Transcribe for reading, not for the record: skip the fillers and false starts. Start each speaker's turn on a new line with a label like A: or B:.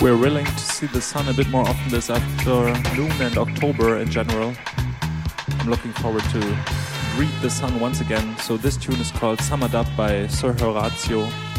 A: We're willing to see the sun a bit more often this afternoon and October in general. I'm looking forward to greet the sun once again. So this tune is called Summer Dub by Sir Horatio.